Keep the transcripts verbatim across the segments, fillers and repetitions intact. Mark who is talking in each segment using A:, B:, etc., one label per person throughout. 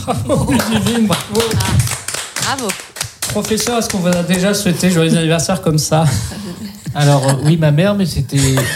A: Bravo Ludivine, bravo.
B: Ah, bravo.
A: Professeur, est-ce qu'on vous a déjà souhaité joyeux anniversaire comme ça?
C: Alors euh, oui, ma mère, mais c'était,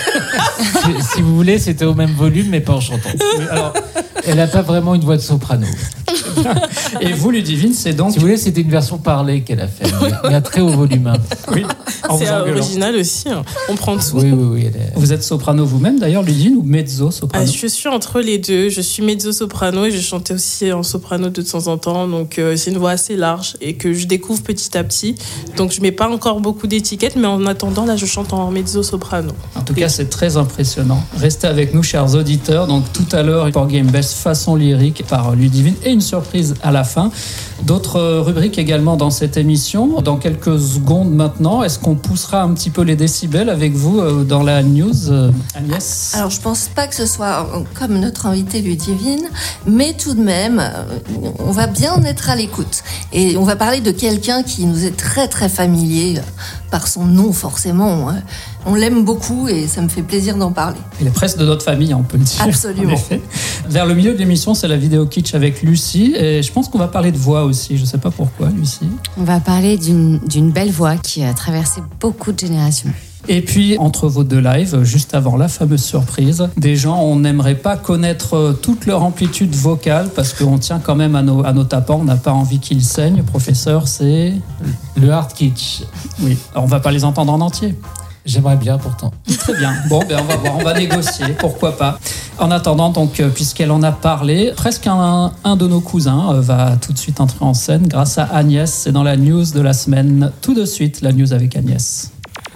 C: si vous voulez, c'était au même volume, mais pas en chantant.
A: Oui, alors,
C: elle n'a pas vraiment une voix de soprano.
A: et vous, Ludivine, c'est donc...
C: Si vous voulez, c'était une version parlée qu'elle a faite, mais à très haut volume.
A: Oui, en
D: C'est
A: vous engueulant.
D: original aussi, hein. On prend tout.
C: Oui, oui, oui. Elle est...
A: Vous êtes soprano vous-même d'ailleurs, Ludivine, ou mezzo-soprano?
D: Ah, je suis entre les deux. Je suis mezzo-soprano et je chantais aussi en soprano de temps en temps. Donc, euh, c'est une voix assez large et que je découvre petit à petit. Donc, je mets pas encore beaucoup d'étiquettes, mais en attendant, là, je chante en mezzo-soprano.
A: En tout cas, c'est très impressionnant. Restez avec nous, chers auditeurs. Donc, tout à l'heure, Port Game Best façon lyrique par Ludivine et une surprise à la fin. D'autres rubriques également dans cette émission. Dans quelques secondes maintenant, est-ce qu'on poussera un petit peu les décibels avec vous euh, dans la news, euh, Agnès?
E: Alors, je pense pas que ce soit euh, comme notre invitée Ludivine, mais tout de même, euh, on va bien être à l'écoute. Et on va parler de quelqu'un qui nous est très très familier, euh, par son nom forcément. Euh, on l'aime beaucoup et ça me fait plaisir d'en parler.
A: Il est presque de notre famille, on peut le dire.
E: Absolument.
A: En effet. Vers le milieu de l'émission, c'est la vidéo kitsch avec Lucie. Et je pense qu'on va parler de voix aussi. Je ne sais pas pourquoi, Lucie.
B: On va parler d'une, d'une belle voix qui a traversé beaucoup de générations.
A: Et puis, entre vos deux lives, juste avant la fameuse surprise, des gens, on n'aimerait pas connaître toute leur amplitude vocale parce qu'on tient quand même à nos, à nos tapants, on n'a pas envie qu'ils saignent. Professeur, c'est...
C: Le hard kitsch.
A: Oui, alors on ne va pas les entendre en entier.
C: J'aimerais bien pourtant.
A: Très bien. Bon, ben on va voir, on va négocier, pourquoi pas. En attendant, donc, puisqu'elle en a parlé, presque un, un de nos cousins va tout de suite entrer en scène grâce à Agnès. C'est dans la news de la semaine. Tout de suite, la news avec Agnès.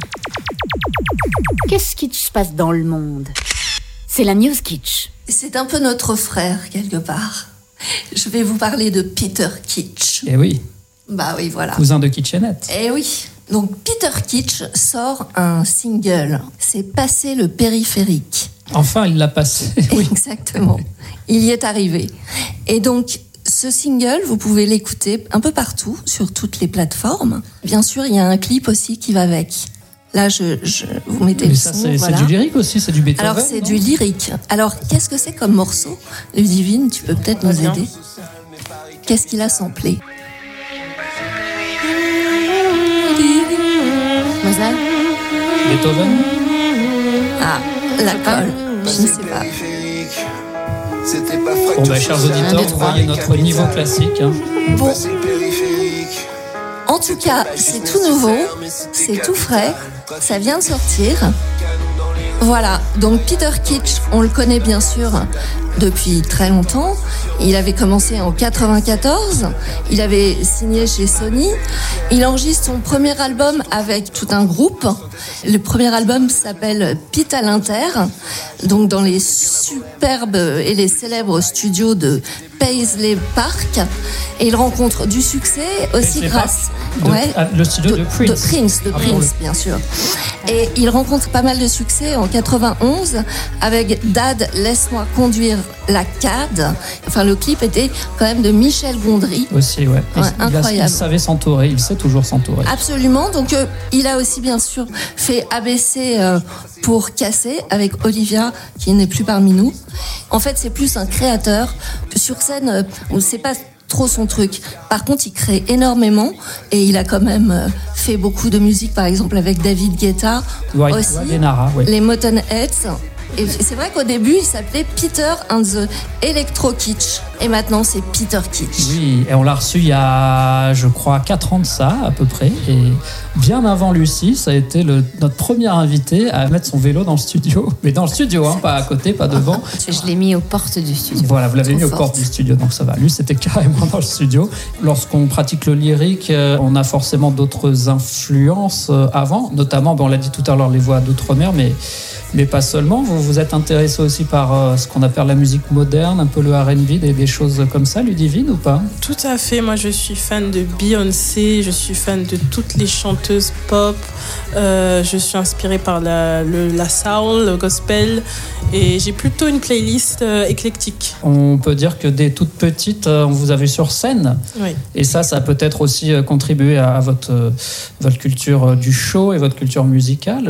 F: Qu'est-ce qui se passe dans le monde? C'est la news kitsch.
E: C'est un peu notre frère, quelque part. Je vais vous parler de Peter Kitsch.
A: Eh oui,
E: Bah oui, voilà.
A: cousin de Kitchenette.
E: Eh oui. Donc, Peter Kitsch sort un single. C'est Passer le périphérique.
A: Enfin, il l'a passé. Oui.
E: Exactement. Il y est arrivé. Et donc, ce single, vous pouvez l'écouter un peu partout, sur toutes les plateformes. Bien sûr, il y a un clip aussi qui va avec. Là, je, je vous mettez
A: Mais
E: le
A: ça,
E: son,
A: c'est,
E: voilà.
A: c'est du lyrique aussi, c'est du Beethoven.
E: Alors, c'est
A: non
E: du lyrique. Alors, qu'est-ce que c'est comme morceau? Ludivine, tu peux peut-être nous
D: bien.
E: aider. Qu'est-ce qu'il a samplé?
B: Mozart?
A: Beethoven.
E: Ah, la colle. Je ne sais pas.
A: Bon, ben, chers auditeurs,
B: Un, deux,
A: vous
B: trois.
A: voyez notre niveau classique. Hein.
E: Bon. En tout cas, c'est tout nouveau, c'est tout frais, ça vient de sortir. Voilà, donc Peter Kitsch, on le connaît bien sûr depuis très longtemps. Il avait commencé en quatre-vingt-quatorze, il avait signé chez Sony. Il enregistre son premier album avec tout un groupe. Le premier album s'appelle Pete à l'Inter, donc dans les superbes et les célèbres studios de Paisley Park. Et il rencontre du succès aussi
A: Paisley
E: grâce...
A: De- ah, le studio de Prince.
E: De Prince, de
A: Rappelons-le.
E: Prince, bien sûr. Et il rencontre pas mal de succès en quatre-vingt-onze avec Dad, laisse-moi conduire la C A D. Enfin, le clip était quand même de Michel Gondry.
A: Aussi, ouais. Il-
E: Ouais,
A: il, a-
E: incroyable.
A: il savait s'entourer, il sait toujours s'entourer.
E: Absolument. Donc, euh, il a aussi, bien sûr, fait A B C euh, pour Casser avec Olivia, qui n'est plus parmi nous. En fait, c'est plus un créateur. Sur scène, euh, on ne sait pas trop son truc. Par contre, il crée énormément et il a quand même euh, fait beaucoup de musique, par exemple avec David Guetta,
A: Ouais,
E: aussi
A: ouais, les Nara, ouais.
E: les Motorheads. Et c'est vrai qu'au début, il s'appelait Peter and the Electro Kitsch. Et maintenant, c'est Peter Kitsch.
A: Oui, et on l'a reçu il y a, je crois, quatre ans de ça, à peu près. Et bien avant Lucie, ça a été le, notre premier invité à mettre son vélo dans le studio. Mais dans le studio, hein, pas à côté, pas devant.
B: Je l'ai mis aux portes du studio.
A: Voilà, vous l'avez
E: Trop
A: mis aux
E: forte.
A: portes du studio, donc ça va. Lui, c'était carrément dans le studio. Lorsqu'on pratique le lyrique, euh, on a forcément d'autres influences euh, avant. Notamment, ben, on l'a dit tout à l'heure, les voix d'outre-mer, mais... Mais pas seulement, vous vous êtes intéressé aussi par euh, ce qu'on appelle la musique moderne, un peu le R and B, des, des choses comme ça, Ludivine, ou pas?
D: Tout à fait. Moi, je suis fan de Beyoncé. Je suis fan de toutes les chanteuses pop. Euh, je suis inspirée par la, le, la soul, le gospel. Et j'ai plutôt une playlist euh, éclectique.
A: On peut dire que dès toute petite, euh, on vous a vu sur scène.
D: Oui.
A: Et ça, ça a peut-être aussi euh, contribué à, à votre, euh, votre culture euh, du show et votre culture musicale.